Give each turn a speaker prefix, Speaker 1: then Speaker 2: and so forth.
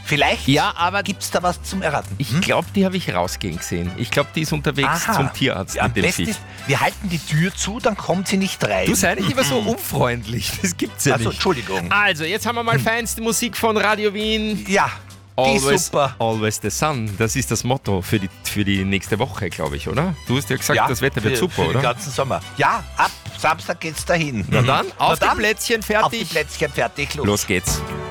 Speaker 1: Vielleicht
Speaker 2: Ja, aber
Speaker 1: gibt es da was zum Erraten.
Speaker 2: ich glaube, die habe ich rausgehen gesehen. Ich glaube, die ist unterwegs zum Tierarzt
Speaker 1: Ja, am
Speaker 2: mit dem
Speaker 1: besten
Speaker 2: Viech.
Speaker 1: ist, wir halten die Tür zu, dann kommt sie nicht rein.
Speaker 2: Du sei nicht immer so unfreundlich, das gibt's ja
Speaker 1: Also,
Speaker 2: nicht.
Speaker 1: Entschuldigung.
Speaker 2: Also, jetzt haben wir mal feinste Musik von Radio Wien.
Speaker 1: Ja, die ist super.
Speaker 2: Always the sun. Das ist das Motto für die nächste Woche, glaube ich, oder? Du hast ja gesagt, das Wetter wird super,
Speaker 1: für
Speaker 2: oder?
Speaker 1: den ganzen Sommer. Ja, ab Samstag geht's dahin.
Speaker 2: Na dann, auf die
Speaker 1: dann,
Speaker 2: Plätzchen,
Speaker 1: auf
Speaker 2: fertig.
Speaker 1: die Plätzchen fertig,
Speaker 2: Los geht's.